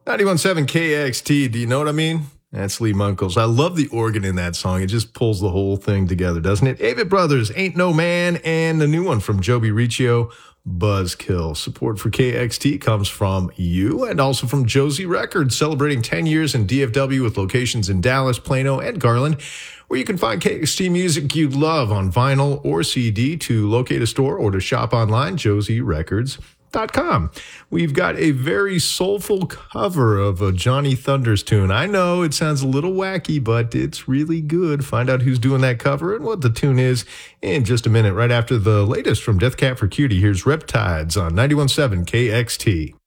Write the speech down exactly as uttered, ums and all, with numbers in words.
ninety-one point seven K X T, do you know what I mean? That's Lee Munkles. I love the organ in that song. It just pulls the whole thing together, doesn't it? Avett Brothers, Ain't No Man, and the new one from Joby Riccio, Buzzkill. Support for K X T comes from you and also from Josie Records, celebrating ten years in D F W with locations in Dallas, Plano, and Garland, where you can find K X T music you love on vinyl or C D. To locate a store or to shop online, josie records dot com. We've got a very soulful cover of a Johnny Thunders tune. I know it sounds a little wacky, but it's really good. Find out who's doing that cover and what the tune is in just a minute, right after the latest from Death Cab for Cutie. Here's Reptides on ninety-one point seven K X T.